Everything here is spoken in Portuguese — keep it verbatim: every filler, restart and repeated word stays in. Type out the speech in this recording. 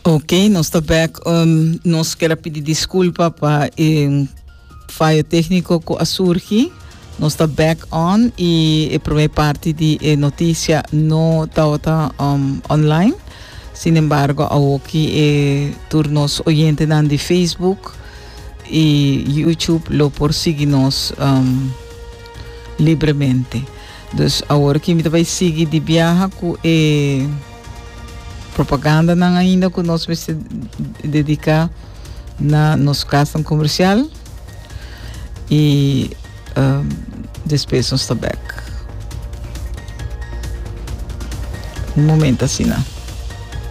Ok, nós estamos back. Um, nós queremos pedir desculpa para um falho técnico que a surgir. Nós estamos back on e a primeira parte de notícia não está um, online. Sin embargo, aqui é turnos oyentes de Facebook e YouTube lo por seguir-nos um, livremente. Dus agora que me vai seguir de viagem com é propaganda não ainda que nós vamos se dedicar na nosso caso comercial e um, depois nós está back. Um momento assim, não.